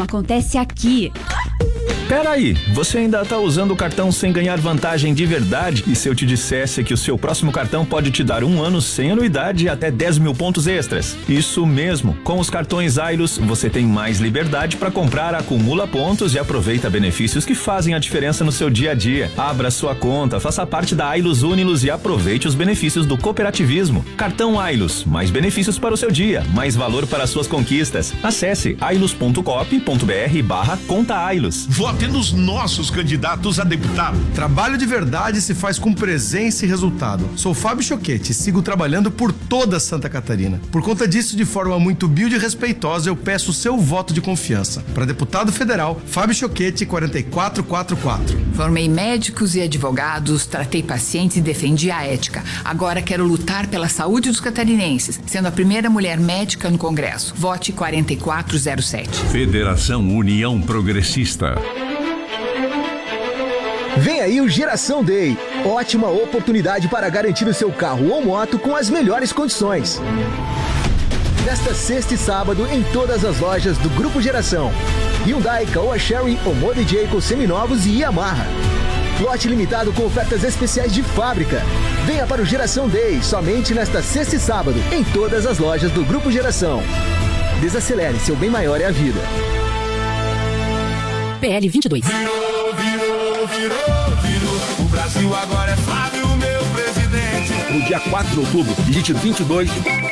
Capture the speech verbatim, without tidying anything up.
geração acontece aqui. Peraí, você ainda tá usando o cartão sem ganhar vantagem de verdade? E se eu te dissesse que o seu próximo cartão pode te dar um ano sem anuidade e até dez mil pontos extras? Isso mesmo, com os cartões Ailus você tem mais liberdade para comprar, acumula pontos e aproveita benefícios que fazem a diferença no seu dia a dia. Abra sua conta, faça parte da Ailus Unilos e aproveite os benefícios do cooperativismo. Cartão Ailus, mais benefícios para o seu dia, mais valor para as suas conquistas. Acesse ailus ponto coop ponto br barra conta Ailus. Vote nos nossos candidatos a deputado. Trabalho de verdade se faz com presença e resultado. Sou Fábio Choquete e sigo trabalhando por toda Santa Catarina. Por conta disso, de forma muito humilde e respeitosa, eu peço o seu voto de confiança. Para deputado federal, Fábio Choquete, quatro quatro quatro quatro. Formei médicos e advogados, tratei pacientes e defendi a ética. Agora quero lutar pela saúde dos catarinenses, sendo a primeira mulher médica no Congresso. Vote quatro quatro zero sete. Federação União Progressista. Vem aí o Geração Day. Ótima oportunidade para garantir o seu carro ou moto com as melhores condições. Nesta sexta e sábado, em todas as lojas do Grupo Geração. Hyundai, Caoa Chery, Omode Jayco seminovos e Yamaha. Lote limitado com ofertas especiais de fábrica. Venha para o Geração Day, somente nesta sexta e sábado, em todas as lojas do Grupo Geração. Desacelere, seu bem maior é a vida. P L vinte e dois. Virou, virou, virou, virou. O Brasil agora é Fábio, meu presidente. No dia quatro de outubro, digite vinte e dois.